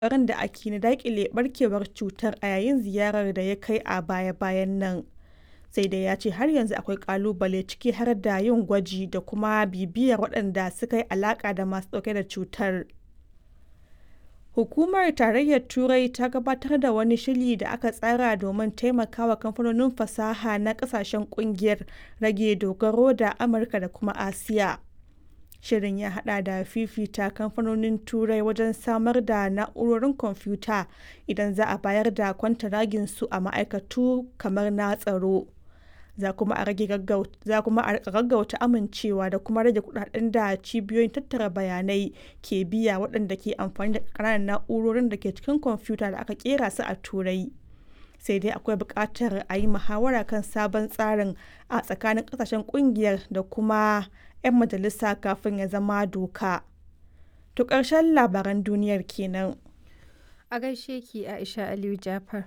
ƙoƙarin da ake na daƙile ɓarkewar cutar a yayin ziyarar da ya kai a baya-bayan nan. Sai dai ya ce har yanzu akwai ƙalubale ciki har da yin gwaji da kuma bibiyar waɗanda suka yi alaƙa da masu ɗauke da cutar. Hukumar Tarayyar Turai ta gabatar da wani shiri da aka tsara domin taimakawa kamfanonin fasaha na ƙasashen ƙungiyar rage dogaro da Amurka da kuma Asiya. Shirin ya haɗa da fifita kamfanonin Turai wajen samar da na'urorin kwamfuta idan za a bayar da kwantaraginsu a ma'aikatu kamar na tsaro. Za kuma a gaggauta amincewa da kuma rage kuɗaɗen da cibiyoyin tattara bayanai ke biya waɗanda ke amfani da ƙananan na'urorin da ke cikin kwamfuta da aka ƙera su a Turai. Sai dai akwai buƙatar a yi muhawara kan sabon tsarin a tsakanin ƙasashen ƙungiyar da kuma 'yan majalisa kafin ya zama doka. To ƙarshen labaran duniyar kenan. A gaishe ki Aisha Aliyu Jafar.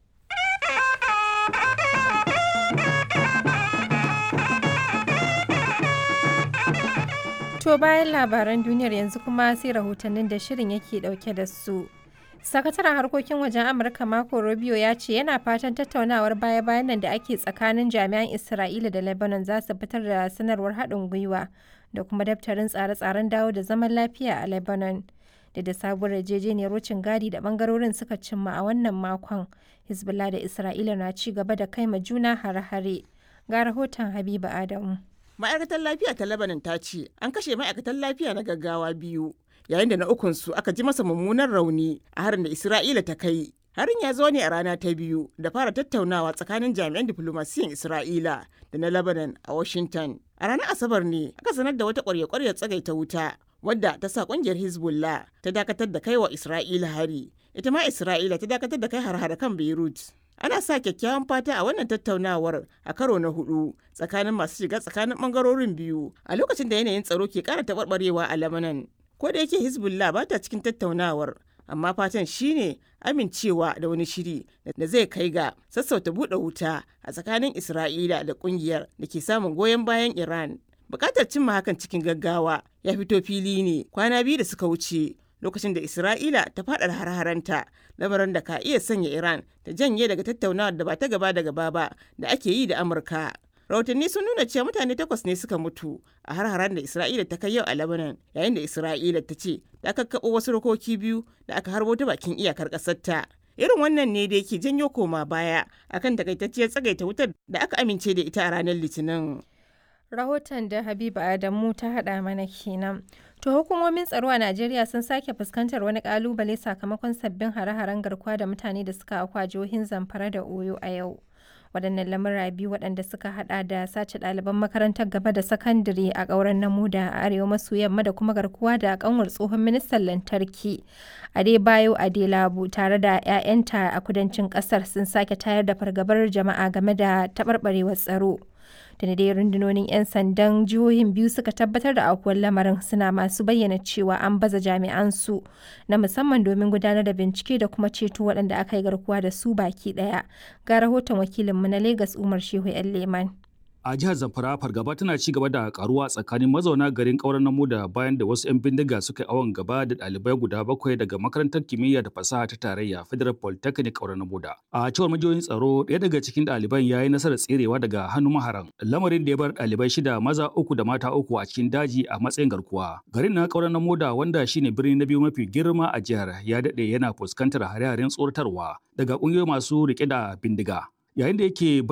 To bayan labaran duniyar yanzu kuma sai rahotannin da shirin yake dauke da su. Sakataren harkokin wajen Amurka Marco Rubio ya ce yana fatan tattaunawar baya-bayan nan da ake tsakanin jami'an Isra'ila da Lebanon za su fitar da sanarwar haɗin gwiwa da kuma daftarin tsare-tsaren dawo da zaman lafiya a Lebanon. Da sabuwar yarjejeniyar wucin gadi da bangarorin suka cimma a wannan makon, Hezbollah da Isra'ila na ci gaba da kai ma juna hare-hare. Ga rahoton Habiba Adamu. Ma'aikatar lafiya ta Lebanon ta ce an kashe ma'aikatan lafiya na gaggawa 2, yayin da na ukunsu aka ji masa mummunan rauni a harin da Isra'ila ta kai. Harin ya zo ne a rana ta biyu da fara tattaunawa tsakanin jami'an diflomasiyyar Isra'ila da na Lebanon a Washington. A ranar Asabar ne aka sanar da wata ƙwarya-ƙwaryar tsagaita wuta wadda ta sa ƙungiyar Hezbollah ta dakatar da kai wa Isra'ila hari. Ita ma Isra'ila ta dakatar da kai har-hare kan Beirut. Ana sa kyakkyawan fata a wannan tattaunawar a karo na 4 tsakanin masu shiga tsakanin bangarorin biyu a lokacin da yanayin tsaro ke ƙara taɓarɓarewa a Lebanon. Ko da yake Hezbollah ba ta cikin tattaunawar, amma fatan shine amincewa da wani shiri da zai kai ga sassauta buɗe wuta a tsakanin Isra'ila da ƙungiyar da ke samun goyon bayan Iran. Bukatar cimma hakan cikin gaggawa ya fito fili ne kwana 2 da suka wuce lokacin da Isra'ila ta faɗa har-haranta, lamarin da ka iya sanya Iran ta janye daga tattaunawar da ba ta gaba da gaba ba da ake yi da Amurka. Rahotanni sun nuna cewa mutane 8 ne suka mutu a har-haren da Isra'ila ta kai yau a Lebanon, yayin da Isra'ila ta ce ta kakkaɓo wasu rokoki 2 da aka harbo ta bakin iyakar ƙasarta. Irin wannan ne da yake janyo koma baya akan takaitacciyar tsagaita wutar da aka amince da ita a ranar Litinin. Rahoton da Habiba Adamu ta haɗa mana kenan. To hukumomin tsaro a Najeriya sun sake fuskantar wani kalubale sakamakon sabbin hare-haren garkuwa da mutane da suka akwa jihohin Zamfara da Oyo a yau. Waɗannan lamura biyu waɗanda suka haɗa da sace ɗaliban makarantar gaba da sakandare a ƙauren Namuda a arewa maso yamma da kuma garkuwa da ƙanwar tsohon ministan lantarki Adebayo Adelabu tare da 'ya'yanta a kudancin ƙasar sun sake tayar da fargabar jama'a game da taɓarɓarewar tsaro. Da dai rundunonin 'yan sandan jihohin biyu suka tabbatar da aukuwar lamarin, suna masu bayyana cewa an baza jami'an su na musamman domin gudanar da bincike da kuma ceto waɗanda aka yi garkuwa da su baki ɗaya. Ga rahoton wakilinmu na Legas Umar Shehu 'yan Leman. A jihar Zamfara fargaba tana ci gaba da karuwa tsakanin mazauna garin ƙauren Namuda bayan da wasu 'yan bindiga suka yi awon gaba da ɗalibai guda 7 daga makarantar kimiyya da fasaha ta tarayya Federal Polytechnic ƙauren Namuda. A cewar majiyoyin tsaro, ɗaya daga cikin ɗaliban ya yi nasarar tserewa daga hannun maharan, lamarin da ya bar ɗalibai 6 maza 3 da mata 3 a cikin daji a matsayin garkuwa. Garin na ƙauren Namuda, wanda shine birni na biyu mafi girma a jihar, ya daɗe yana fuskantar hare-haren tsoratarwa daga ƙungiyoyi masu riƙe da bindiga. Yayin da yake